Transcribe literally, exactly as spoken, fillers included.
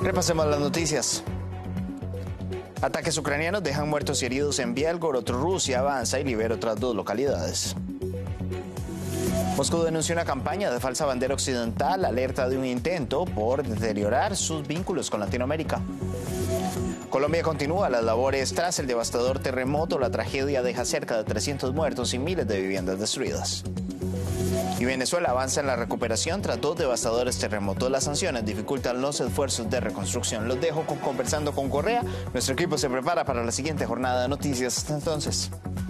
Repasemos las noticias. Ataques ucranianos dejan muertos y heridos en Bielgorod. Rusia avanza y libera otras dos localidades. Moscú denunció una campaña de falsa bandera occidental, alerta de un intento por deteriorar sus vínculos con Latinoamérica. Colombia continúa las labores tras el devastador terremoto. La tragedia deja cerca de trescientos muertos y miles de viviendas destruidas. Y Venezuela avanza en la recuperación tras dos devastadores terremotos. Las sanciones dificultan los esfuerzos de reconstrucción. Los dejo con, conversando con Correa. Nuestro equipo se prepara para la siguiente jornada de noticias. Hasta entonces.